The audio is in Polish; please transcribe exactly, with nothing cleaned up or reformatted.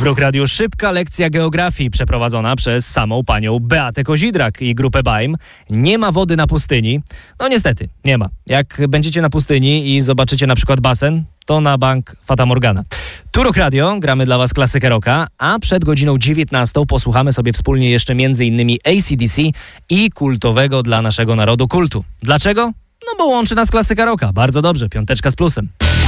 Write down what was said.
Rock Radio szybka lekcja geografii przeprowadzona przez samą panią Beatę Kozidrak i grupę Baim. Nie ma wody na pustyni. No niestety, nie ma. Jak będziecie na pustyni i zobaczycie na przykład basen, to na bank Fata Morgana. Tu Rock Radio, gramy dla was klasykę rocka, a przed godziną dziewiętnastą posłuchamy sobie wspólnie jeszcze m.in. A C D C i kultowego dla naszego narodu kultu. Dlaczego? No bo łączy nas klasyka rocka. Bardzo dobrze, piąteczka z plusem.